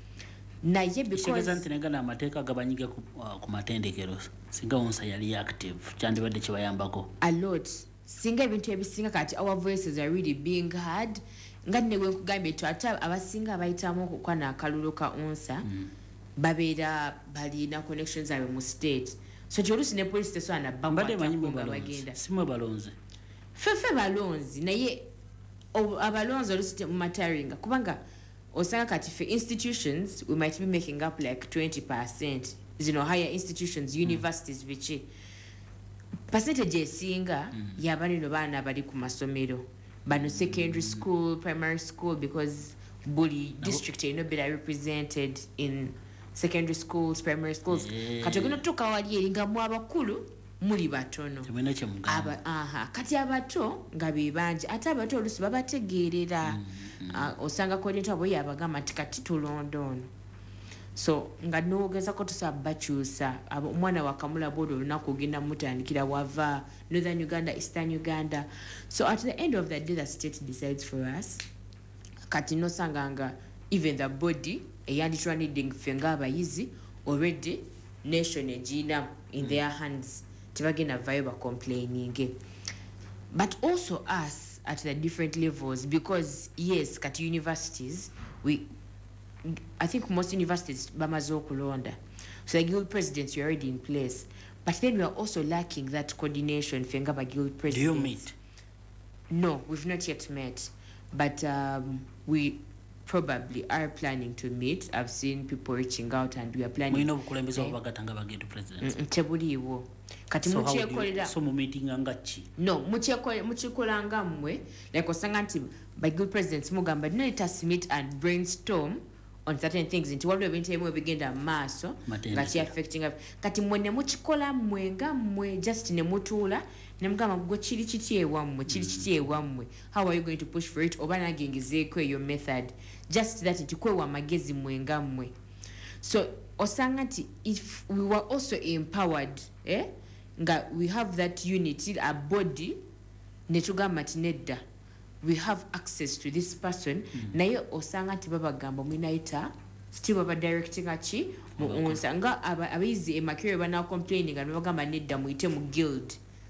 naye because ntenga na mateeka gabanyiga ku, uh, ku matendekero singa onsa yali active kyandibadde kibayambako a lot singa ebintu ebisinga kati our voices are really being heard nga newe nkugambye twata abasinga abayitamu okukwana akalulu ka onsa mm. babeera balina connections abe mu state so jolusi ne police station na bambade manyimu bagenda simwe balonze fefe balonzi naye abalonzi olusi mu mataringa kubanga osanga kati for institutions we might be making up like twenty percent you know higher institutions universities mm. bichi percentage esinga mm. yabali no bana bali ku masomero bano secondary school primary school because buli district you know be represented in secondary schools primary schools yeah. Kati ogenda tuka wali eringa mu abakulu muli batono temena kye mugamba aha kati abato nga bebanje ate abato olusi babategeerera mm, mm. uh, osanga ko nto abo yabagamba tikati tulondono so nga noogeza ko tusaba bakyusa omwana wa Kamula bodo lunaku ogenda mutandikira wava Northern Uganda Eastern Uganda. So at the end of the day the state decides for us kati no sanganga even the body eyanditwa needing fenga abayizi already nation ejina in mm. their hands tibagenda vibe complaining but also us at the different levels because yes kati universities we I think most universities bamazo kulonda so the guild presidents are already in place but then we are also lacking that coordination fenga ba guild presidents. Do you meet? No, we've not yet met but um, we probably are planning to meet. I've seen people reaching out and we are planning. We know kulembezo okay. Bagatanga bagenda presidents. Mm, tebuliwo. Kati so muche kolera. So mu meeting angachi. No, muche ko muche kolanga mwe like osanga nti by good presidents mugamba no let us meet and brainstorm on certain things into what we have been begenda maso ngati affecting kati mwene muchikola mwe nga mwe just ne mutula ne mugamba go chiri chitie wamwe chiri chitie wamwe how are you going to push for it obana gengezeko your method just that it kwe wa magezi mwe nga mwe so osanga nti if we were also empowered eh nga we have that unity a body ne tugamba tinedda we have access to this person mm-hmm. naye osanga nti babagamba mwinaita still baba directing achi mu onsa nga abayizi emakere bana complaining and bagamba nedda muite mu guild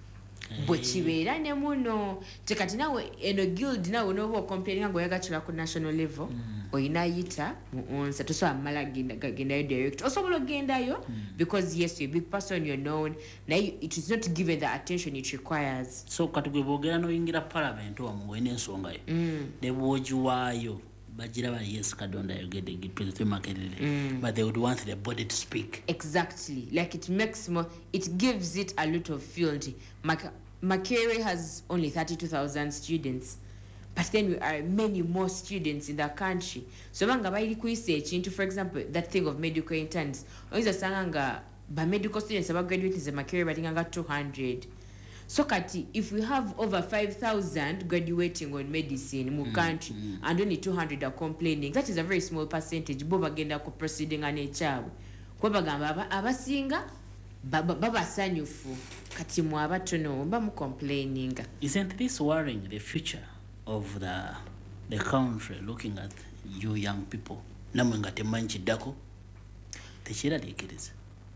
bwe kibeera ne muno tekati nawe eno guild nawe n'oba okomplaininga ng'oyagatula ku national level oyina ayita mu onsa tosobola mala gendayo direct osobola ogendayo because yes you're a big person you're known naye it is not given the attention it requires. So kati gwe boogera n'oyingira parliament omwo olina ensonga yo ne bw'ogiwaayo bajiraba yes Kadonda yogedde President Makerere but they would want the body to speak. Exactly, like it makes more, it gives it a lot of field. Mac- Makerere has only thirty-two thousand students, but then we are many more students in the country. So banga baili research into, for example, that thing of medical interns. Oiza sanga ba medical students aba graduate is Makerere batinganga two hundred. So kati, if we have over five thousand graduating on medicine in the country mm, mm. and only two hundred are complaining, that is a very small percentage. Boba genda ko proceeding an H R. Kwa bagamba abasinga baba sanyufu kati mu abatono ba mu complaining. Isn't this worrying the future of the the country looking at you young people? Namwe nga temanchi dako. Techira likiriza.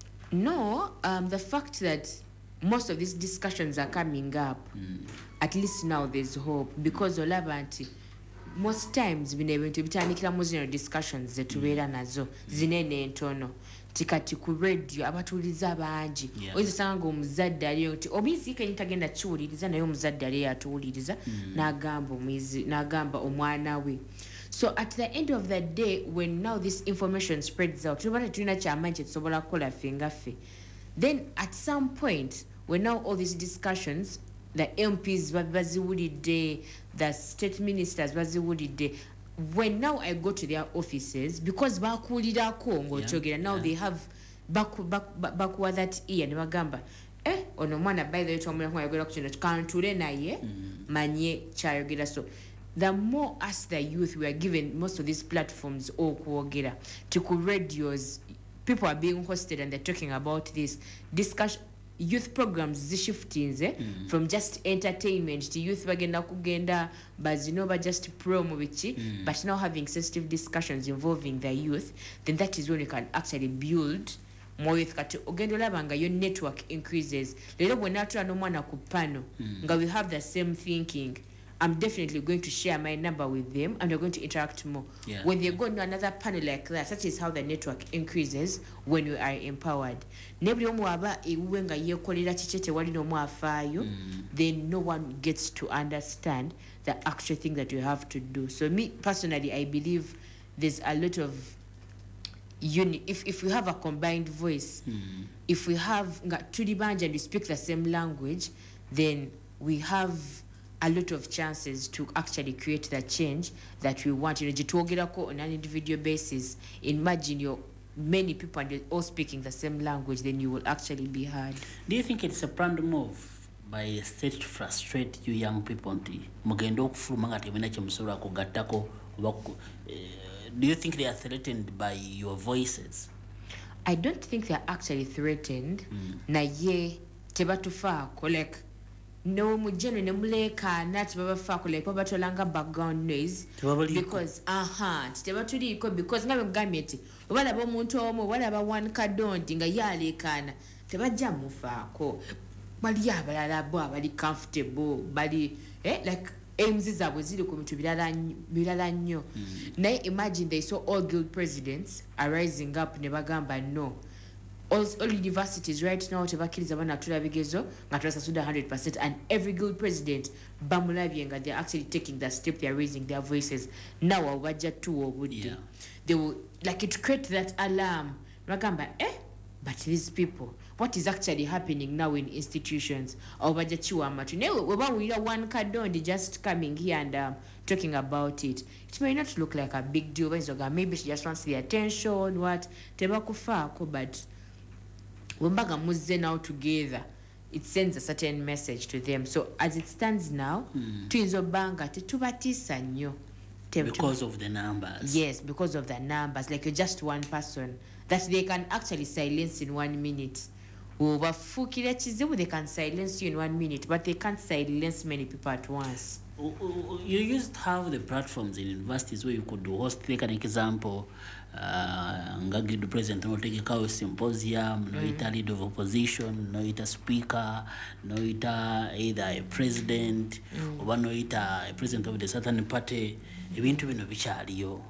No, um the fact that most of these discussions are coming up, mm. at least now there's hope because olabanti most times bine bintu bitandikira mu zino discussions zetubeera nazo zinene entono tikati ku radio abatuliza bangi oyizo sanga omuzadde aliyo nti omizi kenyi tagenda kiwuliriza naye omuzadde aliyo atuwuliriza n'agamba omizi n'agamba omwana we. So at the end of the day when now this information spreads out tubata tulina kyamaanyi kyetusobola kukola ffe nga ffe. Then at some point, when now all these discussions, the M Ps baziwulidde, the state ministers baziwulidde, when now I go to their offices, because bakuulirako ng'okyogera, now yeah. they have baku bakuwa that ear ne bagamba eh ono mwana by the way twamulira kwayogera ku kino kantule naye manye kyayogera. So the more us the youth we are given most of these platforms okwogera to ku radios, people are being hosted and they're talking about this discussion. Youth programs zishifting eh? mm. from just entertainment to youth bagenda kugenda bazino ba just promo bichi mm. but now having sensitive discussions involving the youth, then that is when you can actually build more youth. Kati ogendo labanga your network increases. Lero bwena atula n'omwana ku pano mm. nga we have the same thinking, I'm definitely going to share my number with them and we're going to interact more. Yeah. When they go to another panel like that, that is how the network increases when we are empowered. Nebuli omu aba ewenga yekolera chichete wali no mwafayo, then no one gets to understand the actual thing that you have to do. So me personally, I believe there's a lot of uni if if we have a combined voice, mm. if we have tudi banja and we speak the same language, then we have a lot of chances to actually create the change that we want. You know, jitwogerako on an individual basis. Imagine you're many people and they're all speaking the same language, then you will actually be heard. Do you think it's a planned move by a state to frustrate you young people? Mugendo okufuluma nga temina kye musobola kugattako? Do you think they are threatened by your voices? I don't think they're actually threatened. Mm. Naye tebatufaako like no mujeno ne muleka nati baba fako like baba tolanga background noise because aha tebatuliko because ngabe ngameti obala ba muntu omo wala ba one Kadondi nga yalekana tebajja mufako bali abalala bo bali comfortable bali eh like aims zabwe zili ku bintu bilala bilala nnyo. Naye imagine they saw all guild presidents are rising up ne bagamba no. All, all universities right now tebakiriza bana tula bigezo nga twasasuda one hundred percent and every guild president bamulabye nga they're actually taking that step, they're raising their voices now wajja tu obudde. Yeah. They will like it create that alarm bagamba eh but these people what is actually happening now in institutions or bajja chiwama tu newe webawulira one Kadondi just coming here and um, talking about it, it may not look like a big deal but maybe she just wants the attention what tebakufaako but when baga muzze now together, it sends a certain message to them. So as it stands now, tuyinza banga tetubatisa nnyo because of the numbers. Yes, because of the numbers. Like you're just one person that they can actually silence in one minute. Obafukira kizibu, they can silence you in one minute, but they can't silence many people at once. You used to have the platforms in universities where you could host, like an example, ngagi uh, the president no take a symposium, mm. no ita leader of opposition, no ita speaker, no ita either a president, mm. or no ita a president of the certain party, ebintu bino bichaliyo.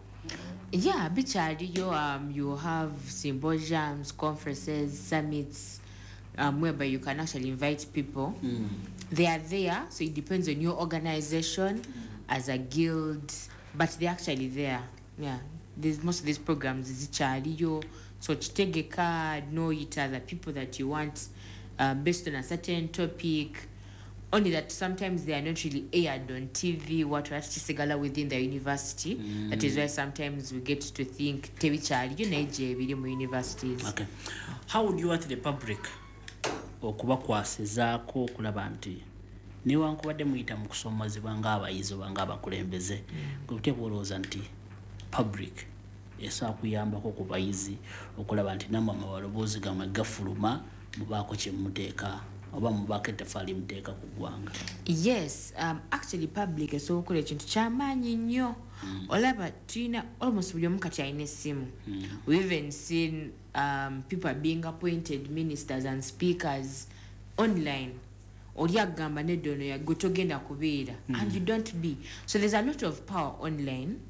Yeah, bichaliyo. Um, you have symposiums, conferences, summits, um, whereby you can actually invite people. Mm. They are there, so it depends on your organization, mm. as a guild, but they're actually there. Yeah. There's most of these programs is chaliyo, so take a card, know each other, people that you want, uh, based on a certain topic. Only that sometimes they are not really aired on T V, what was chisegala within the university. Mm. That is why sometimes we get to think tevi chaliyo neje within universities. Okay. How would you want the public okuba kwasezako kulaba nti niwankubadde muyita mu kusomazibwa ng'abayizi oba ng'abakulembeze gutya bwolowooza nti public esobola kuyambako ku bayizi okulaba nti nammwe amaloboozi gammwe gafuluma mubaako kye muteeka oba mubaako ettaffaali muteeka ku ggwanga? Yes, um, actually public esobola okukola ekintu kyamaanyi nnyo. Olaba tulina almost buli omu kati alina essimu. We've even seen um, people being appointed ministers and speakers online. Oli agamba nedda ono yagwe togenda kubeera, and you don't be. So there's a lot of power online.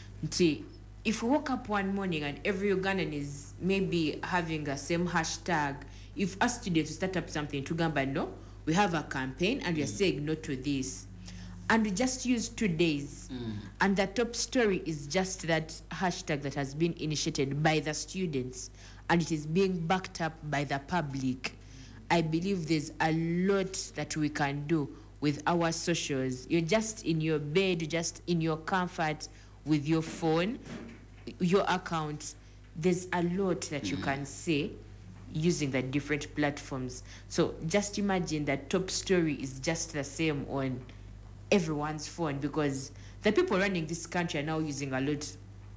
Nti if you woke up one morning and every Ugandan is maybe having a same hashtag, if a student to start up something to Gamba, no, we have a campaign and we are mm. saying no to this. And we just use two days. Mm. And the top story is just that hashtag that has been initiated by the students. And it is being backed up by the public. I believe there's a lot that we can do with our socials. You're just in your bed, just in your comfort, with your phone, your account. There's a lot that mm. you can say using the different platforms. So just imagine that top story is just the same on everyone's phone, because the people running this country are now using a lot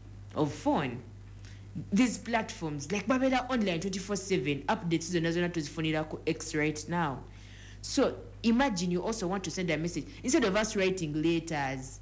of phone. These platforms like Babeda Online twenty-four seven updates on Nazona to Foniraku X right now. So imagine you also want to send a message instead of us writing letters.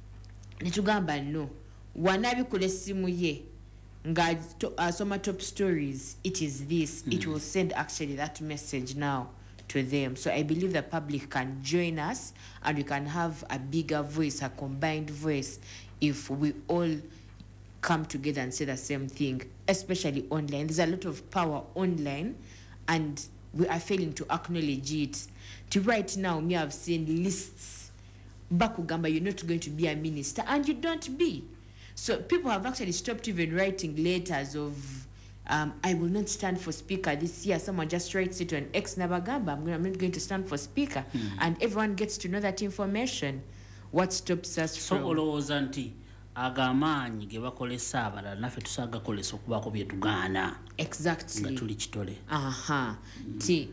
Nitugamba no. Wanabi kule simu ye. Nga to, uh, soma top stories. It is this. Mm. It will send actually that message now to them. So I believe the public can join us and we can have a bigger voice, a combined voice, if we all come together and say the same thing, especially online. There's a lot of power online and we are failing to acknowledge it. To right now, me have seen lists. Bakugamba, you're not going to be a minister, and you don't be. So people have actually stopped even writing letters of, um, I will not stand for speaker this year. Someone just writes it on X Nabagamba, I'm, I'm not going to stand for speaker. Hmm. And everyone gets to know that information. What stops us so from... So olowooza nti agamaanyi ge bakolesa abalala naffe tusaagakolesa okubaako bye tugaana. Exactly. Nga tuli kitole. Aha. Mm. Ti.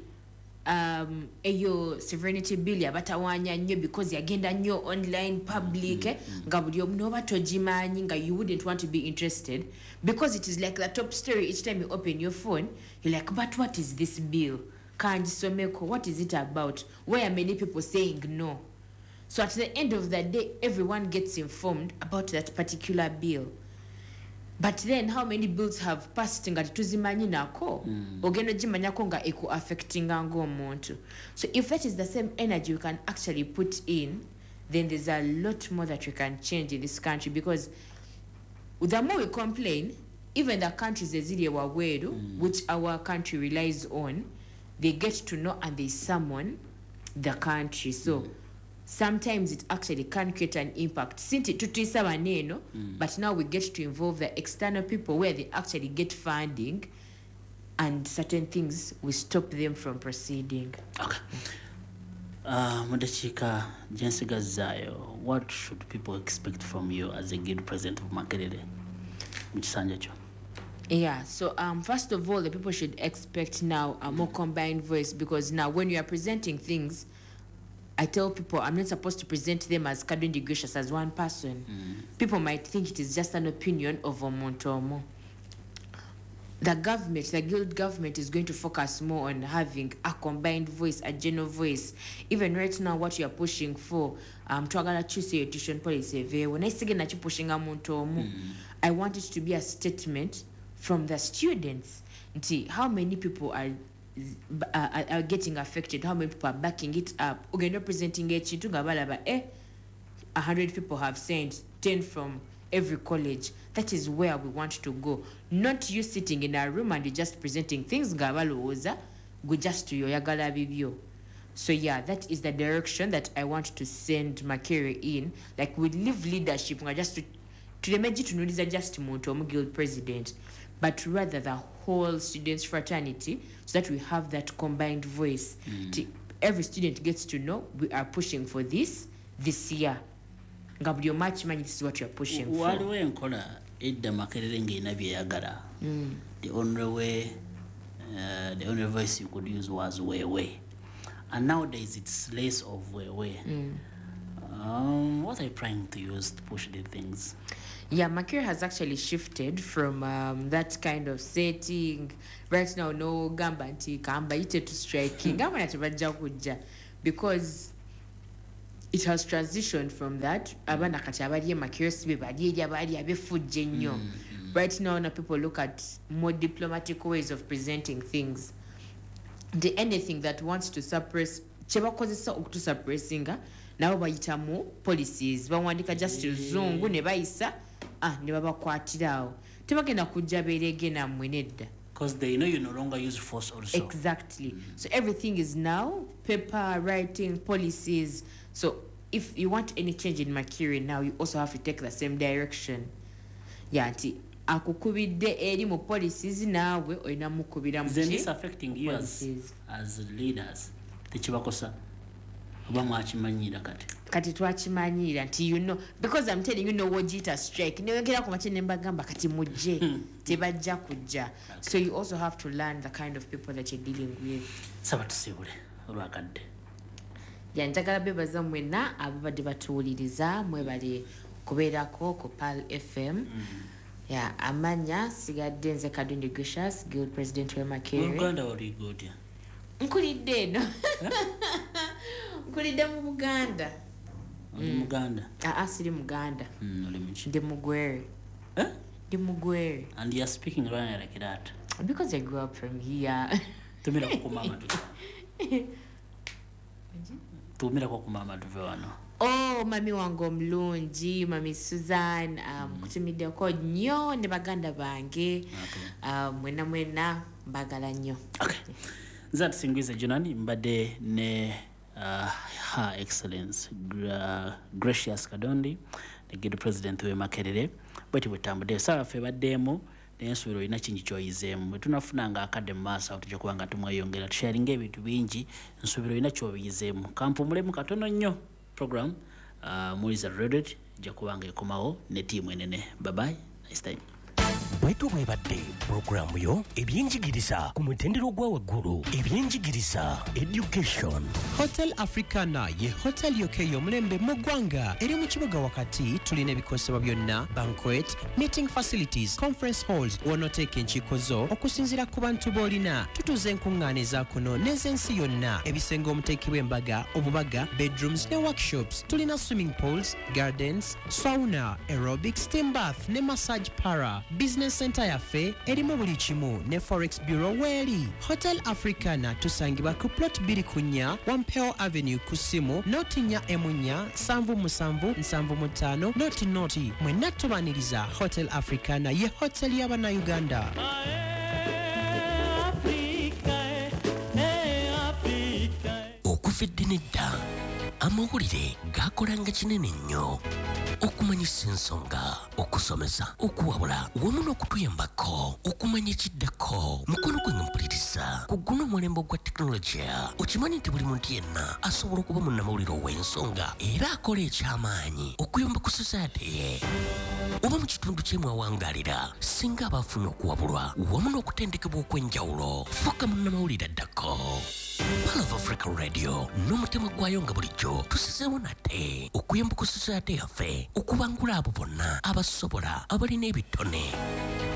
Um, eyo sovereignty bill yabatawanya nnyo because yagenda nnyo online public nga buli omu noba togimanyi nga you wouldn't want to be interested because it is like the top story each time you open your phone. You're like, but what is this bill? Kanjisomeko, what is it about? Why are many people saying no? So at the end of the day, everyone gets informed about that particular bill. But then how many bills have passed nga tuzimanyi nako? Ogenda jimanyako nga eko affecting ngo omuntu. So if that is the same energy you can actually put in, then there's a lot more that we can change in this country, because the more we complain, even the countries ezili waweru, mm. which our country relies on, they get to know and they summon the country. So mm. sometimes it actually can create an impact. Since tutisa maneno, mm. but now we get to involve the external people where they actually get funding, and certain things we stop them from proceeding. Okay. Uh, Mudachika Jensigazayo, what should people expect from you as a guild president of Makerere? Mchisanjacho. Yeah, so um, first of all, the people should expect now a more combined voice, because now when you are presenting things, I tell people I'm not supposed to present them as Kadwendi Gracious as one person. Mm. People might think it is just an opinion of Omontomo. the government, the guild government is going to focus more on having a combined voice, a general voice. Even right now, what you are pushing for, um, twagala choose your tuition policy. When I say that you're pushing a muntu, I want it to be a statement from the students. See how many people are are, are getting affected. How many people are backing it up? Okay, not presenting it. Eh, a hundred people have sent ten from every college. That is where we want to go. Not you sitting in a room and you're just presenting things. Gabaloza, go just to your yagala bibio. So yeah, that is the direction that I want to send Makerere in. Like we leave leadership, just to to the magic to know this just Montomo Guild president, but rather the whole students fraternity, so that we have that combined voice. Mm. To, every student gets to know we are pushing for this this year. Gabriel much money, this is what you're pushing for. What way enkola edda Makerere ngina byagala. The only way uh, the only voice you could use was way way. And nowadays it's less of way way. Mm. Um, what are you trying to use to push the things? Yeah, Makerere has actually shifted from um, that kind of setting. Right now, no gamba nti kamba ite to striking. Gamba natibaja kuja because it has transitioned from that. Abana kati abali Makerere sibe bali abali abefuje nnyo. Right now, now people look at more diplomatic ways of presenting things. The anything that wants to suppress, cheba kozesa okutu suppressinga, nabo bayitamu policies. Bawandika just zungu ne bayisa. Ah, ne babakwatirawo. Tebagenda kujja berege na mwenedda. Because they know you no longer use force also. Exactly. Mm. So everything is now paper, writing, policies. So if you want any change in Makerere now, you also have to take the same direction. Yeah, nti akukubidde eri mu policies nawe oyina mukubira mu. Then this affecting you as, as leaders. Techibakosa. Obamwachimanyira kati. Kati twachimanyira nti you know, because I'm telling you know wojita strike. Niyongera ku machine mbagamba kati mujje tebajja kujja. So you also have to learn the kind of people that you're dealing with. Saba tusibule olwakadde. Ya njagala bebaza mwena ababadde batuwuliriza mwebale kubeerako ku P A L F M. Mm. Ya amanya sigadde nze Kadundi Gracious, Guild President wa Makerere. Uganda wali godia. Nkulidde eno. Nkulidde mu Buganda. Oli mm. Muganda? Ah, ah, siri Muganda. Mm, oli mchi. Ndi Mugwere. Eh? Ndi Mugwere. And you're speaking Rwanda like that? Because I grew up from here. Tumira kwa mama tu. Tumira kwa mama tuve wano. Oh, mami wango mlungi, mami Susan, um, mm. kutumide ko nnyo ne baganda bange. Okay. Um, mwena mwena mbagala nnyo. Okay. Nza tusingize Junani mbade ne uh, Her Excellence Gra Gracious Kadondi, the Guild President we Makerere. Bati butambudde sawa fe baddemu n'ensubiro ina kingi kyoyizeemu. Tunafunanga akadde masa otujja kubanga tumweyongera tusharinga ebintu bingi ensubiro ina kyobiyizeemu. Kampumulemu katono nnyo program uh, Muliza Reddit jja kubanga ekomawo ne team enene. Bye bye. Nice time. Bwetu mwebadde programu yo ebyenjigiriza ku mutendero gwa waggulu ebyenjigiriza education. Hotel Africana ye hotel yokeyo mulembe mu ggwanga eri mu kibuga wakati tulina ebikosebwa byonna banquet, meeting facilities, conference halls wonoteeka enkiiko zo okusinziira ku bantu b'olina. Tutuze enkuŋŋaaniza kuno n'ez'ensi yonna ebisenge omuteekebwa embaga obubaga bedrooms ne workshops. Tulina swimming pools, gardens, sauna, aerobics, steam bath ne massage para. Business center yaffe erimu buli kimu ne forex bureau weeri. Hotel Africana tusangibwa ku plot bbiri ku nnya Wampeo Avenue ku simu noti nnya emunya sanvu musanvu nsanvu mutaano noti noti. Mwenna tubaniriza Hotel Africana ye hotel y'Abannayuganda. Okufidde nedda amawulire gakolanga kinene nnyo okumanyisa ensonga okusomesa okuwabula wamu n'okutuyambako okumanya ekiddako mukono gwe mpuliriza ku guno omulembe gwa tekinologiya. Okimanyi nti buli muntu yenna asobola okuba munnamawulire ow'ensonga era akola ekyamaanyi okuyamba ku society ye oba mu kitundu kyemwawangaalira singa abaafuna okuwabulwa wamu n'okutendekebwa okw'enjawulo. Fuuka munnamawulire addako. P A L of Africa Radio n'omutima gwayo nga bulijjo tusizeewo nate okuyamba ku society yaffe okubangula abo bonna abasobola abalina ebitone.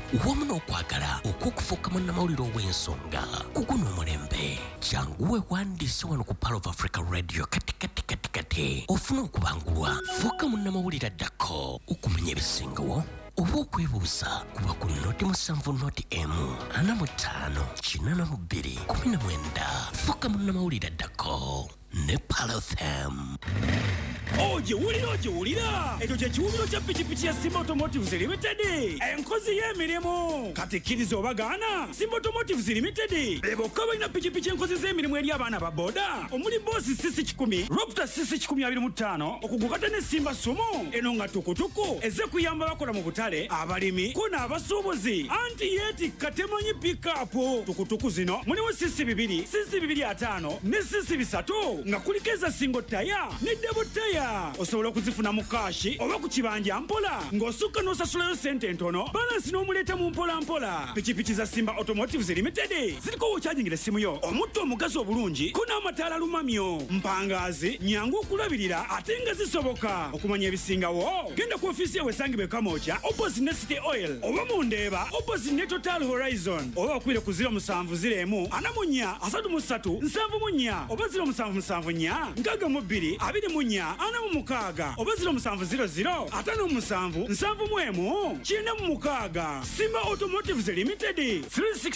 wamu n'okwagala okw'okufuuka munnamawulire ow'ensonga ku guno omulembe kyanguwe wandiise wano ku Pearl of Africa Radio kati kati kati kati ofuna okubangulwa fuuka munnamawulire addako okumanya ebisingawo oba okwebuuza kuba ku noti musanvu noti emu ana mu ttaano kinana mu bbiri kumi na mwenda fuuka munnamawulire addako ne Pearl F M. Ogiwulira ogiwulira ekyo kye kiwumiro kya pikipiki ya Simba Automotives Limited enkozi y'emirimu kati kkiriza obagaana Simba Automotives Limited bebokka balina pikipiki enkozi z'emirimu eri abaana ba boda omuli boosi sisi kikumi Raptor sisi kikumi abiri mu ttaano okugukata ne Simba Sumo eno nga tukutuku eze kuyamba bakola mu butale abalimi ko n'abasuubuzi anti yeetikka temanyi pikapu tukutuku zino mulimu sisi bibiri sisi bibiri ataano ne sisi bisatu nga kuliko eza singo taya ne debo taya osobola okuzifuna mu kaashi oba ku kibanja mpola ng'osukka n'osasulayo sente entono balansi n'omuleeta mu mpola mpola pikipiki za Simba Automotives Limited ziriko wokyajingira essimu yo omutto omugazi obulungi ko n'amataala lumamyo mpangaazi nyangu okulabirira ate nga zisoboka okumanya ebisingawo genda ku ofiisi yawe esangibwa e Kamwokya opposite ne City Oil oba mu Ndeeba opposite ne Total Horizon oba okwire ku ziro musanvu ziro emu ana mu nnya asatu mu ssatu nsanvu mu nnya oba ziro musanvu musanvu nnya nkaaga mu bbiri abiri mu nnya ana mu mukaaga oba ziro musanvu ziro ziro ataano mu musanvu nsanvu mu emu kyenda mu mukaaga Simba Automotives Limited three sixty